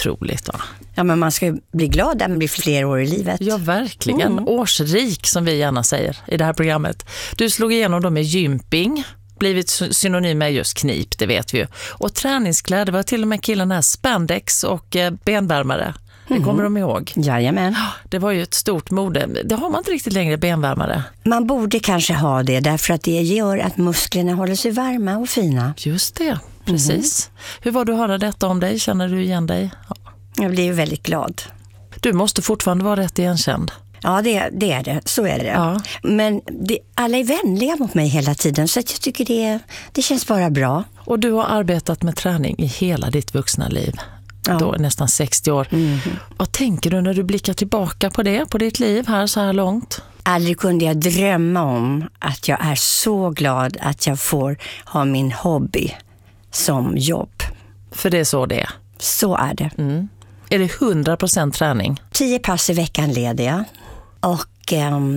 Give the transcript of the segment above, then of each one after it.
otroligt va? Ja, men man ska bli glad när man blir fler år i livet. Ja, verkligen. Årsrik som vi gärna säger i det här programmet. Du slog igenom då med gymping, blivit synonym med just knip, det vet vi ju. Och träningskläder var till och med killen här spandex och benvärmare. Det kommer de ihåg. Jajamän. Det var ju ett stort mode. Det har man inte riktigt längre, benvärmare. Man borde kanske ha det därför att det gör att musklerna håller sig varma och fina. Just det, precis. Hur var du att höra detta om dig? Känner du igen dig? Ja. Jag blir ju väldigt glad. Du måste fortfarande vara rätt igenkänd. Ja, det är det. Så är det. Ja. Men alla är vänliga mot mig hela tiden så att jag tycker det känns bara bra. Och du har arbetat med träning i hela ditt vuxna liv. Ja. Då nästan 60 år. Vad tänker du när du blickar tillbaka på det, på ditt liv här så här långt? Aldrig kunde jag drömma om att jag är så glad att jag får ha min hobby som jobb. För det är så det är. Så är det. Är det 100% träning? 10 pass i veckan leder jag. Och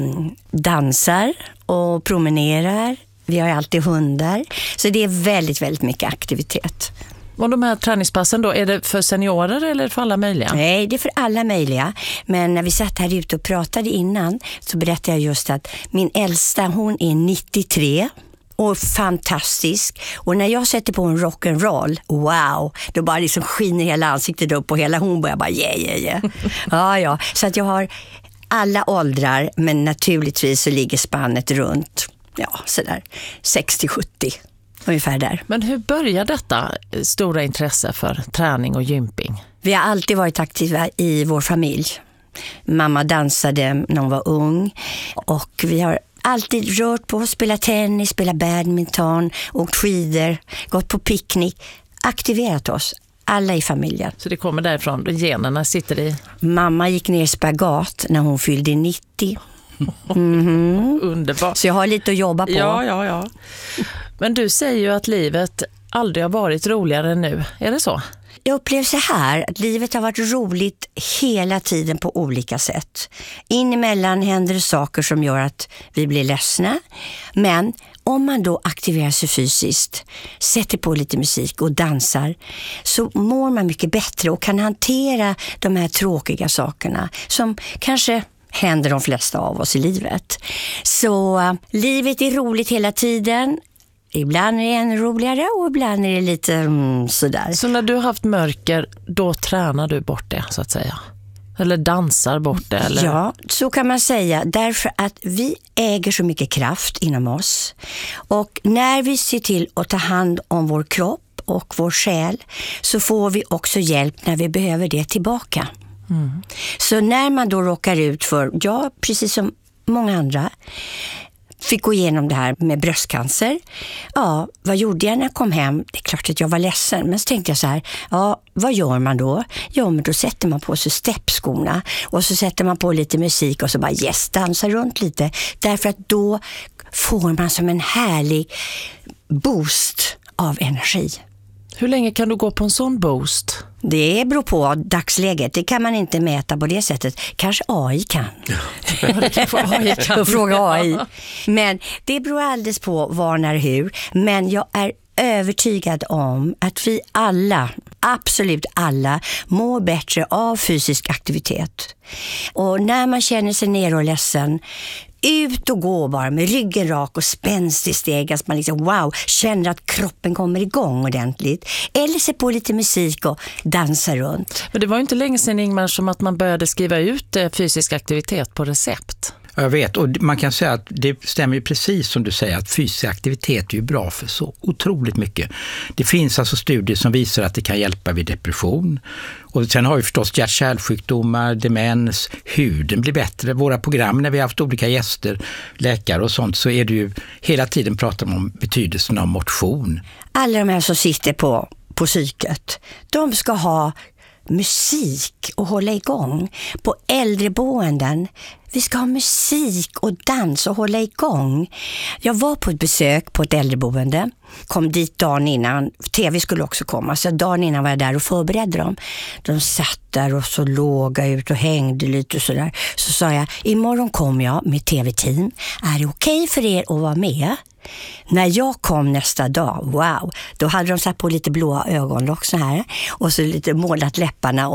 dansar och promenerar. Vi har alltid hundar. Så det är väldigt, väldigt mycket aktivitet. Och de här träningspassen då, är det för seniorer eller för alla möjliga? Nej, det är för alla möjliga. Men när vi satt här ute och pratade innan så berättade jag just att min äldsta, hon är 93 och fantastisk. Och när jag sätter på en rock'n'roll, wow, då bara liksom skiner hela ansiktet upp och hela hon börjar bara yeah. Ja. Så att jag har alla åldrar, men naturligtvis så ligger spannet runt sådär 60-70. Ungefär där. Men hur börjar detta stora intresse för träning och gymping? Vi har alltid varit aktiva i vår familj. Mamma dansade när hon var ung och vi har alltid rört på, spelat tennis, spelat badminton, åkt skidor, gått på picknick, aktiverat oss. Alla i familjen. Så det kommer därifrån, generna sitter i? Mamma gick ner i spagat när hon fyllde 90. Underbart. Så jag har lite att jobba på. Ja. Men du säger ju att livet aldrig har varit roligare än nu. Är det så? Jag upplever så här att livet har varit roligt hela tiden på olika sätt. Inemellan händer det saker som gör att vi blir ledsna. Men om man då aktiverar sig fysiskt, sätter på lite musik och dansar, så mår man mycket bättre och kan hantera de här tråkiga sakerna som kanske händer de flesta av oss i livet. Så livet är roligt hela tiden. Ibland är det ännu roligare och ibland är det lite sådär. Så när du har haft mörker, då tränar du bort det så att säga? Eller dansar bort det? Eller? Ja, så kan man säga. Därför att vi äger så mycket kraft inom oss. Och när vi ser till att ta hand om vår kropp och vår själ så får vi också hjälp när vi behöver det tillbaka. Så när man då råkar ut för, precis som många andra, fick gå igenom det här med bröstcancer. Ja, vad gjorde jag när jag kom hem? Det är klart att jag var ledsen, men så tänkte jag så här, vad gör man då? Ja, men då sätter man på sig steppskorna och så sätter man på lite musik och så bara dansar runt lite. Därför att då får man som en härlig boost av energi. Hur länge kan du gå på en sån boost? Det beror på dagsläget. Det kan man inte mäta på det sättet. Kanske AI kan. Fråga AI. Men det beror alldeles på var, när, hur. Men jag är övertygad om att vi alla, absolut alla, mår bättre av fysisk aktivitet. Och när man känner sig ner och ledsen, ut och gå bara med ryggen rak och spänstig steg, att man liksom känner att kroppen kommer igång ordentligt. Eller se på lite musik och dansa runt. Men det var ju inte länge sedan, Ingmar, som att man började skriva ut fysisk aktivitet på recept. Jag vet, och man kan säga att det stämmer ju precis som du säger, att fysisk aktivitet är ju bra för så otroligt mycket. Det finns alltså studier som visar att det kan hjälpa vid depression. Och sen har vi förstås hjärt-kärlsjukdomar, demens, huden blir bättre. Våra program när vi har haft olika gäster, läkare och sånt, så är det ju hela tiden pratar man om betydelsen av motion. Alla de här som sitter på psyket, de ska ha musik och hålla igång. På äldreboenden, vi ska ha musik och dans och hålla igång. Jag var på ett besök på ett äldreboende, kom dit dagen innan, tv skulle också komma, så dagen innan var jag där och förberedde dem. De satt där och så låga ut och hängde lite och sådär. Så sa jag, imorgon kommer jag med tv-team, är det okej för er att vara med? När jag kom nästa dag, då hade de satt på lite blåa ögonlock så här och så lite målat läpparna